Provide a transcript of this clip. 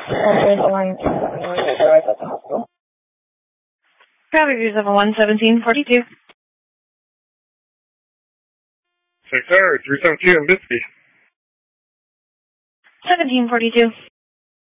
Orange arrived at the hospital. Traffic views of 11742. 6 hours, 372 in Bisbee. 1742.